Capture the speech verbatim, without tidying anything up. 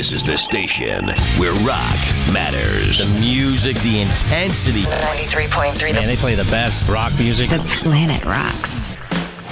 This is the station where rock matters. The music, the intensity. ninety-three point three. Man, they play the best rock music. The planet rocks.